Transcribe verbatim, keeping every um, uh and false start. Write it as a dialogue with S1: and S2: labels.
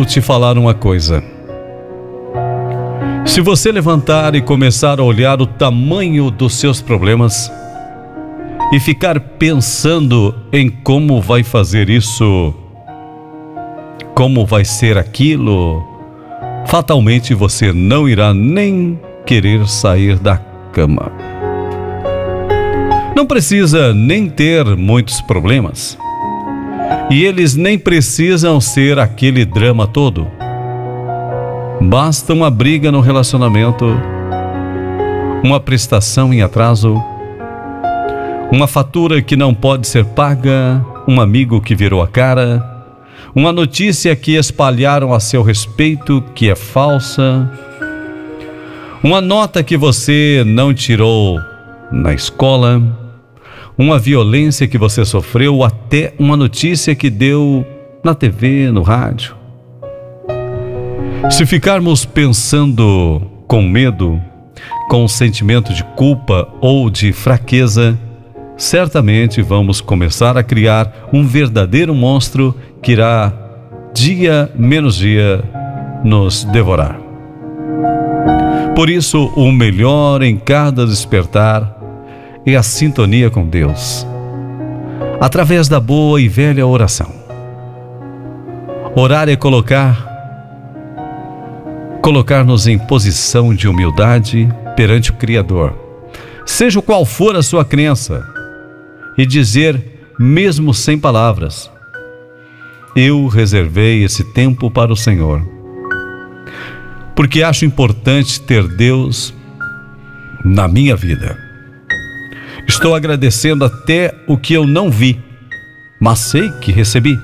S1: te falar uma coisa. Se você levantar e começar a olhar o tamanho dos seus problemas e ficar pensando em como vai fazer isso, como vai ser aquilo, fatalmente você não irá nem querer sair da cama. Não precisa nem ter muitos problemas. E eles nem precisam ser aquele drama todo. Basta uma briga no relacionamento, uma prestação em atraso, uma fatura que não pode ser paga, um amigo que virou a cara, uma notícia que espalharam a seu respeito que é falsa, uma nota que você não tirou na escola, uma violência que você sofreu, ou até uma notícia que deu na T V, no rádio. Se ficarmos pensando com medo, com um sentimento de culpa ou de fraqueza, certamente vamos começar a criar um verdadeiro monstro que irá, dia menos dia, nos devorar. Por isso, o melhor em cada despertar é a sintonia com Deus, através da boa e velha oração. Orar é colocar colocar-nos em posição de humildade perante o Criador, seja qual for a sua crença, e dizer, mesmo sem palavras: eu reservei esse tempo para o Senhor, porque acho importante ter Deus na minha vida. Estou agradecendo até o que eu não vi, mas sei que recebi.